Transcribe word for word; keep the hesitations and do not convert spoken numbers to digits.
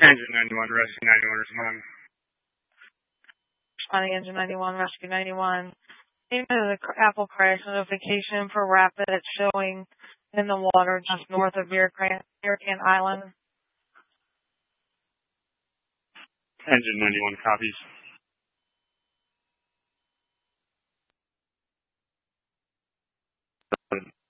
Engine ninety-one, Rescue ninety-one, respond. Responding Engine ninety-one, Rescue ninety-one. Into the Apple crash notification for Rapid. It's showing in the water just north of Beercan Island. Engine ninety-one copies.